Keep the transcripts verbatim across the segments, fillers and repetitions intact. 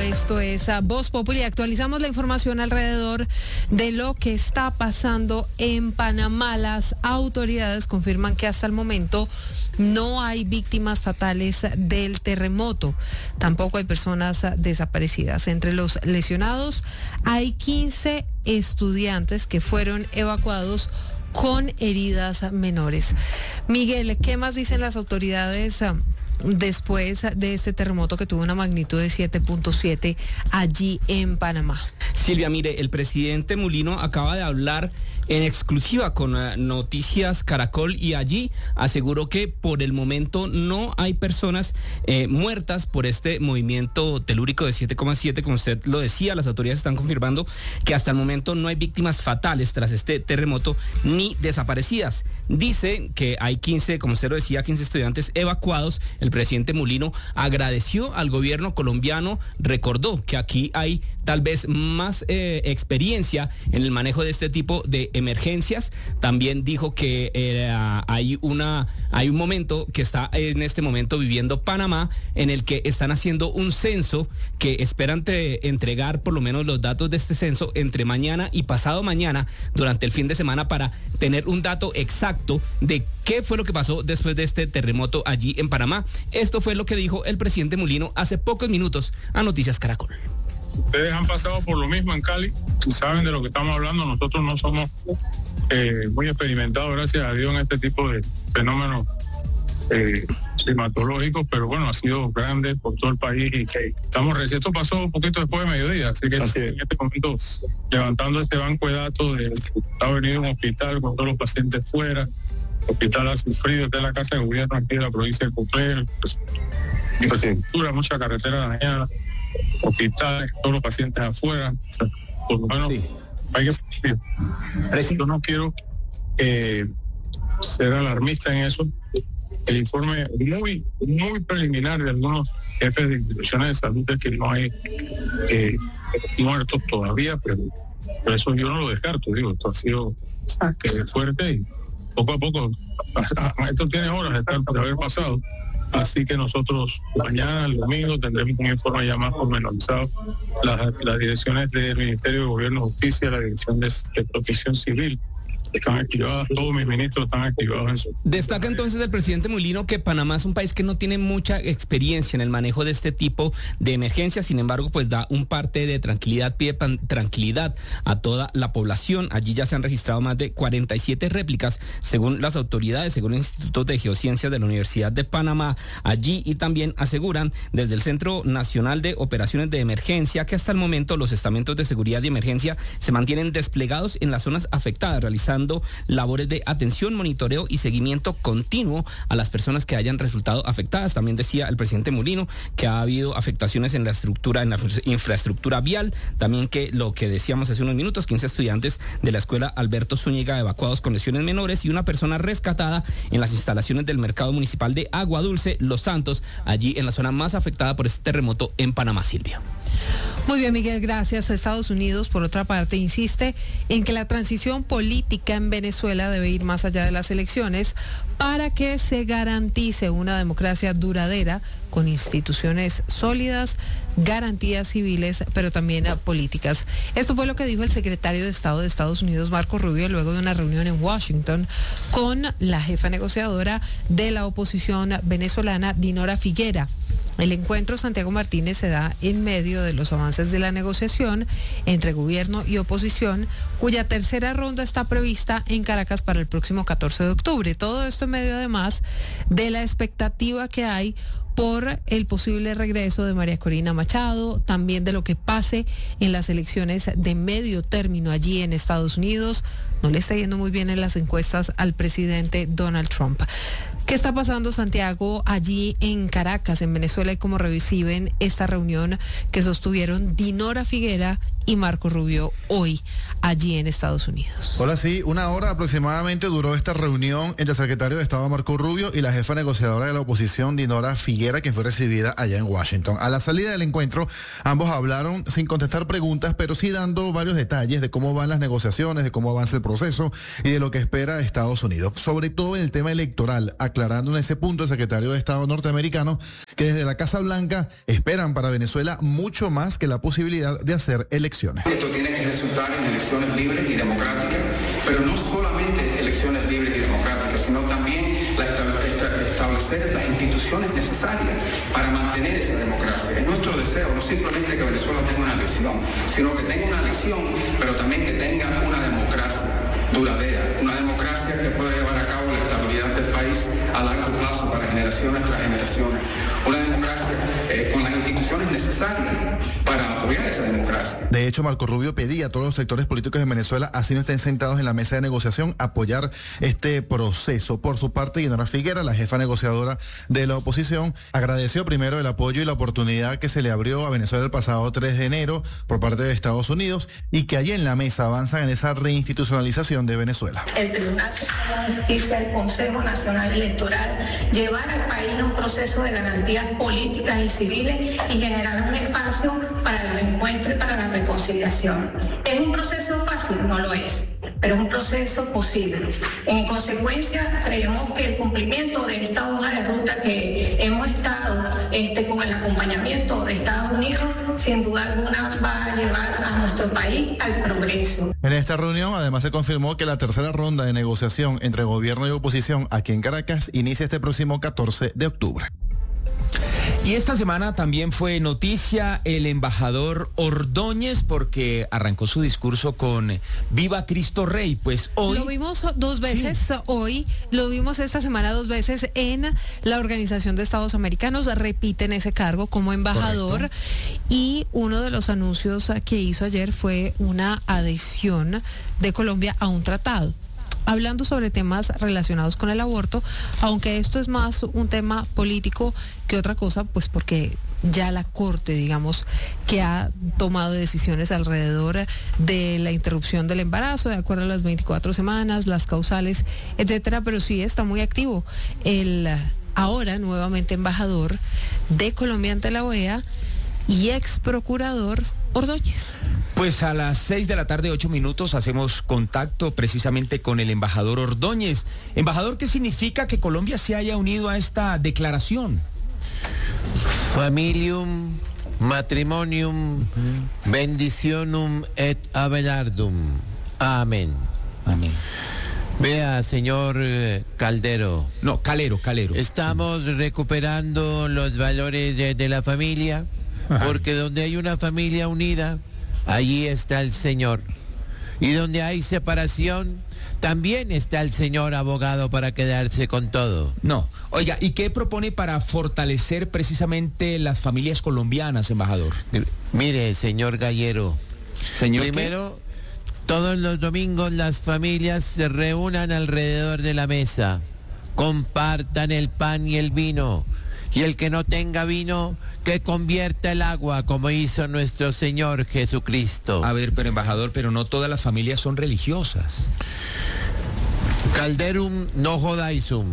esto es a Voz Populi. Actualizamos la información alrededor de lo que está pasando en Panamá. Las autoridades confirman que hasta el momento no hay víctimas fatales del terremoto. Tampoco hay personas desaparecidas. Entre los lesionados hay quince estudiantes que fueron evacuados con heridas menores. Miguel, ¿qué más dicen las autoridades después de este terremoto que tuvo una magnitud de siete punto siete allí en Panamá? Silvia, mire, el presidente Mulino acaba de hablar en exclusiva con uh, Noticias Caracol y allí aseguró que por el momento no hay personas eh, muertas por este movimiento telúrico de siete coma siete, como usted lo decía. Las autoridades están confirmando que hasta el momento no hay víctimas fatales tras este terremoto ni desaparecidas. Dice que hay quince, como usted lo decía, quince estudiantes evacuados. El presidente Mulino agradeció al gobierno colombiano, recordó que aquí hay tal vez más eh, experiencia en el manejo de este tipo de emergencias. También dijo que eh, hay una hay un momento que está en este momento viviendo Panamá, en el que están haciendo un censo que esperan te, entregar por lo menos los datos de este censo entre mañana y pasado mañana durante el fin de semana para tener un dato exacto de qué fue lo que pasó después de este terremoto allí en Panamá. Esto fue lo que dijo el presidente Mulino hace pocos minutos a Noticias Caracol. Ustedes han pasado por lo mismo en Cali y saben de lo que estamos hablando. Nosotros no somos eh, muy experimentados, gracias a Dios, en este tipo de fenómenos eh, climatológicos, pero bueno, ha sido grande por todo el país y estamos recién. Esto pasó un poquito después de mediodía, así que así en este momento levantando este banco de datos, de, ha venido un hospital con todos los pacientes fuera. El hospital ha sufrido, esta es la casa de gobierno aquí de la provincia de Coclé, pues, infraestructura, mucha carretera dañada, hospitales, todos los pacientes afuera. O sea, por lo menos sí. Hay que... Yo no quiero eh, ser alarmista en eso. El informe muy, muy preliminar de algunos jefes de instituciones de salud es que no hay eh, muertos todavía, pero, pero eso yo no lo descarto. Digo, esto ha sido que fuerte y poco a poco, esto tiene horas de, estar, de haber pasado. Así que nosotros mañana, el domingo, tendremos un informe ya más pormenorizado. Las, las direcciones del Ministerio de Gobierno y Justicia, la Dirección de, de Protección Civil, están activadas, todos mis ministros están activados en su... Destaca entonces el presidente Mulino que Panamá es un país que no tiene mucha experiencia en el manejo de este tipo de emergencias. Sin embargo, pues da un parte de tranquilidad, pide pan, tranquilidad a toda la población. Allí ya se han registrado más de cuarenta y siete réplicas, según las autoridades, según el Instituto de Geociencias de la Universidad de Panamá. Allí y también aseguran desde el Centro Nacional de Operaciones de Emergencia que hasta el momento los estamentos de seguridad y emergencia se mantienen desplegados en las zonas afectadas, realizando labores de atención, monitoreo y seguimiento continuo a las personas que hayan resultado afectadas. También decía el presidente Mulino que ha habido afectaciones en la estructura, en la infraestructura vial. También que lo que decíamos hace unos minutos, quince estudiantes de la escuela Alberto Zúñiga evacuados con lesiones menores y una persona rescatada en las instalaciones del mercado municipal de Agua Dulce, Los Santos, allí en la zona más afectada por este terremoto en Panamá, Silvia. Muy bien, Miguel, gracias. Estados Unidos, por otra parte, insiste en que la transición política en Venezuela debe ir más allá de las elecciones para que se garantice una democracia duradera con instituciones sólidas, garantías civiles, pero también políticas. Esto fue lo que dijo el secretario de Estado de Estados Unidos, Marco Rubio, luego de una reunión en Washington con la jefa negociadora de la oposición venezolana, Dinora Figuera. El encuentro, Santiago Martínez, se da en medio de los avances de la negociación entre gobierno y oposición, cuya tercera ronda está prevista en Caracas para el próximo catorce de octubre. Todo esto en medio, además, de la expectativa que hay por el posible regreso de María Corina Machado, también de lo que pase en las elecciones de medio término allí en Estados Unidos. No le está yendo muy bien en las encuestas al presidente Donald Trump. ¿Qué está pasando, Santiago, allí en Caracas, en Venezuela, y cómo reciben esta reunión que sostuvieron Dinora Figuera y Marco Rubio hoy allí en Estados Unidos? Hola, sí, una hora aproximadamente duró esta reunión entre el secretario de Estado Marco Rubio y la jefa negociadora de la oposición, Dinora Figuera, quien fue recibida allá en Washington. A la salida del encuentro, ambos hablaron sin contestar preguntas, pero sí dando varios detalles de cómo van las negociaciones, de cómo avanza el proceso y de lo que espera Estados Unidos, sobre todo en el tema electoral. A aclarando en ese punto el secretario de Estado norteamericano que desde la Casa Blanca esperan para Venezuela mucho más que la posibilidad de hacer elecciones. Esto tiene que resultar en elecciones libres y democráticas, pero no solamente elecciones libres y democráticas, sino también la establecer las instituciones necesarias para mantener esa democracia. Es nuestro deseo, no simplemente que Venezuela tenga una elección, sino que tenga una elección, pero también que tenga una democracia duradera, una democracia que pueda llevar a cabo la estabilidad del país a largo plazo para generaciones tras generaciones, una democracia eh, con las instituciones necesarias para apoyar esa democracia. De hecho, Marco Rubio pedía a todos los sectores políticos de Venezuela, así no estén sentados en la mesa de negociación, apoyar este proceso. Por su parte, Dinora Figuera, la jefa negociadora de la oposición, agradeció primero el apoyo y la oportunidad que se le abrió a Venezuela el pasado tres de enero por parte de Estados Unidos y que allí en la mesa avanzan en esa reinstitucionalización de Venezuela. El Tribunal Supremo de Justicia, el Consejo Nacional Electoral, llevar al país a un proceso de garantías políticas y civiles y generar un espacio para el reencuentro y para la reconciliación. ¿Es un proceso fácil? No lo es, pero es un proceso posible. En consecuencia, creemos que el cumplimiento de esta hoja de ruta que hemos estado este, con el acompañamiento de Estados Unidos, sin duda alguna va a llevar a nuestro país al progreso. En esta reunión, además, se confirmó que la tercera ronda de negociación entre gobierno y oposición aquí en Caracas inicia este próximo catorce de octubre. Y esta semana también fue noticia el embajador Ordóñez porque arrancó su discurso con Viva Cristo Rey. Pues hoy... Lo vimos dos veces sí. hoy, lo vimos esta semana dos veces en la Organización de Estados Americanos, repite en ese cargo como embajador. Correcto. Y uno de los anuncios que hizo ayer fue una adhesión de Colombia a un tratado, hablando sobre temas relacionados con el aborto, aunque esto es más un tema político que otra cosa, pues porque ya la Corte, digamos, que ha tomado decisiones alrededor de la interrupción del embarazo, de acuerdo a las veinticuatro semanas, las causales, etcétera, pero sí está muy activo el ahora nuevamente embajador de Colombia ante la O E A y ex procurador Ordóñez. Pues a las seis de la tarde, ocho minutos, hacemos contacto precisamente con el embajador Ordóñez. Embajador, ¿qué significa que Colombia se haya unido a esta declaración? Familium, matrimonium, uh-huh. bendicionum et abelardum. Amén. Amén. Vea, señor eh, Caldero. No, Calero, Calero. Estamos uh-huh. recuperando los valores de, de la familia. Porque donde hay una familia unida, allí está el Señor. Y donde hay separación, también está el Señor abogado para quedarse con todo. No, oiga, ¿y qué propone para fortalecer precisamente las familias colombianas, embajador? Mire, señor Gallero. ¿Señor Primero, qué? Todos los domingos las familias se reúnan alrededor de la mesa, compartan el pan y el vino. Y el que no tenga vino, que convierta el agua, como hizo nuestro Señor Jesucristo. A ver, pero embajador, pero no todas las familias son religiosas. Calderum no jodaisum.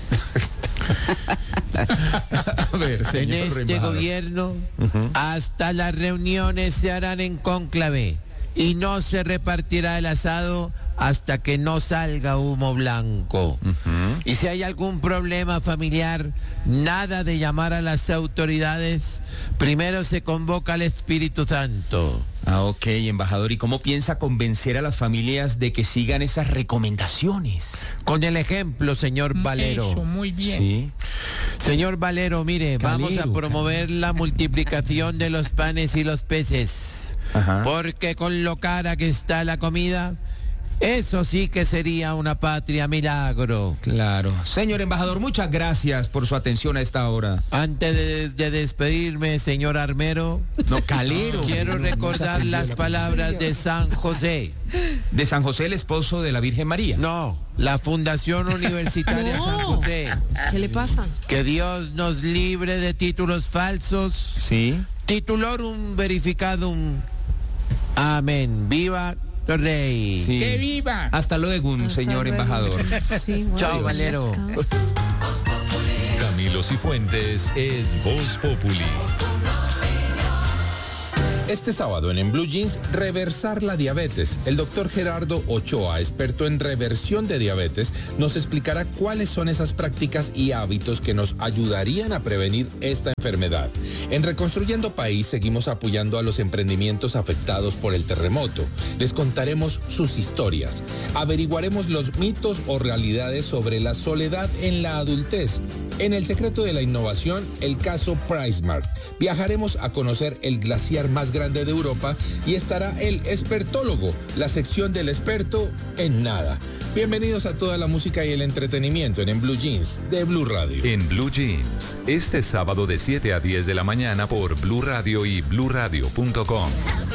A ver, señor en este embajador. gobierno, uh-huh. hasta las reuniones se harán en cónclave y no se repartirá el asado hasta que no salga humo blanco. Uh-huh. Y si hay algún problema familiar, nada de llamar a las autoridades, primero se convoca al Espíritu Santo. Ah, ok, embajador. ¿Y cómo piensa convencer a las familias de que sigan esas recomendaciones? Con el ejemplo, señor Valero. Eso, muy bien. Sí. Señor Valero, mire, Calero, vamos a promover Calero. la multiplicación de los panes y los peces. Ajá. Porque con lo cara que está la comida, eso sí que sería una patria milagro. Claro. Señor embajador, muchas gracias por su atención a esta hora. Antes de, de despedirme, señor Armero, no, Calero, quiero recordar las palabras de San José. ¿De San José, el esposo de la Virgen María? No, la Fundación Universitaria no. San José. ¿Qué le pasa? Que Dios nos libre de títulos falsos. Sí. Titulorum verificadum. Amén. Viva Rey. Sí. ¡Que viva! Hasta luego, Hasta señor luego. embajador. Sí, bueno, chao, Valero. Camilo Cifuentes es Voz Populi. Este sábado en En Blue Jeans, reversar la diabetes. El doctor Gerardo Ochoa, experto en reversión de diabetes, nos explicará cuáles son esas prácticas y hábitos que nos ayudarían a prevenir esta enfermedad. En Reconstruyendo País seguimos apoyando a los emprendimientos afectados por el terremoto. Les contaremos sus historias. Averiguaremos los mitos o realidades sobre la soledad en la adultez. En El Secreto de la Innovación, el caso PriceSmart. Viajaremos a conocer el glaciar más grande de Europa y estará el expertólogo, la sección del experto en nada. Bienvenidos a toda la música y el entretenimiento en En Blue Jeans de Blue Radio. En Blue Jeans, este sábado de siete a diez de la mañana por Blue Radio y blue radio punto com.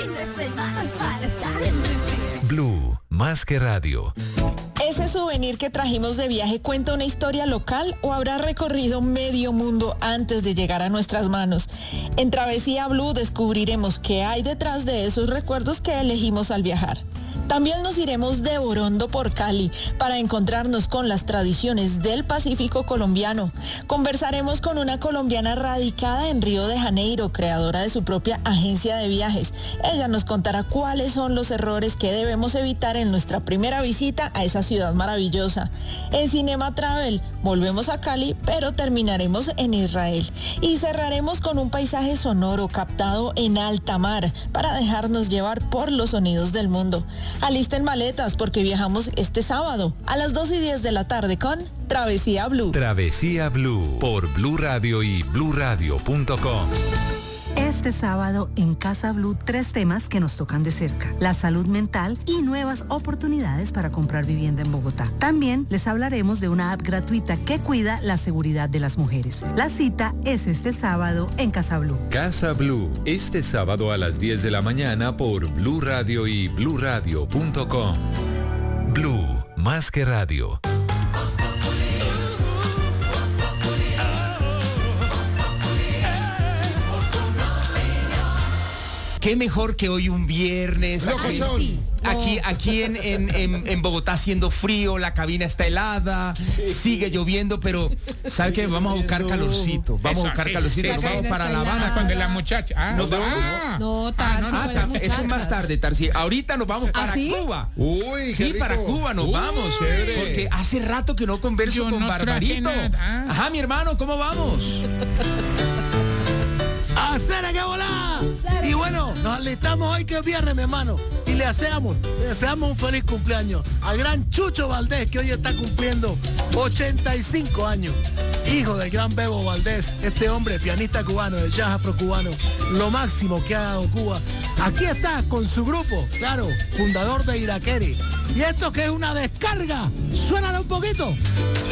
Blue, más que radio. ¿Ese souvenir que trajimos de viaje cuenta una historia local o habrá recorrido medio mundo antes de llegar a nuestras manos? En Travesía Blue descubriremos qué hay detrás de esos recuerdos que elegimos al viajar. También nos iremos de Orondo por Cali para encontrarnos con las tradiciones del Pacífico colombiano. Conversaremos con una colombiana radicada en Río de Janeiro, creadora de su propia agencia de viajes. Ella nos contará cuáles son los errores que debemos evitar en nuestra primera visita a esa ciudad maravillosa. En Cinema Travel volvemos a Cali, pero terminaremos en Israel. Y cerraremos con un paisaje sonoro captado en alta mar para dejarnos llevar por los sonidos del mundo. Alisten maletas porque viajamos este sábado a las dos y diez de la tarde con Travesía Blue. Travesía Blue por Blue Radio y blue radio punto com. Este sábado en Casa Blue, tres temas que nos tocan de cerca: la salud mental y nuevas oportunidades para comprar vivienda en Bogotá. También les hablaremos de una app gratuita que cuida la seguridad de las mujeres. La cita es este sábado en Casa Blue. Casa Blue, este sábado a las diez de la mañana por Blue Radio y blue radio punto com. Blue, más que radio. Qué mejor que hoy un viernes. Aquí, sí. aquí, aquí en, en, en, en Bogotá haciendo frío, la cabina está helada, sí. Sigue lloviendo, pero ¿sabe qué? Vamos a buscar calorcito. Vamos Eso, a buscar sí. calorcito. Sí, nos vamos para La Habana cuando la muchacha. Ah, nos vamos. Ah, no, Tarsi, ah, no, no, eso es más tarde, Tarsi. Ahorita nos vamos para ¿Ah, sí? Cuba. Uy, sí, para Cuba nos Uy, vamos. Chévere. Porque hace rato que no converso Yo con no Barbarito. Ah. Ajá, mi hermano, ¿cómo vamos? ¡Hacer que volá! Y bueno, nos alistamos hoy que es viernes, mi hermano. Y le deseamos, le deseamos un feliz cumpleaños al gran Chucho Valdés, que hoy está cumpliendo ochenta y cinco años. Hijo del gran Bebo Valdés, este hombre pianista cubano, del jazz afrocubano, lo máximo que ha dado Cuba. Aquí está con su grupo, claro, fundador de Iraquere. Y esto que es una descarga, suénalo un poquito.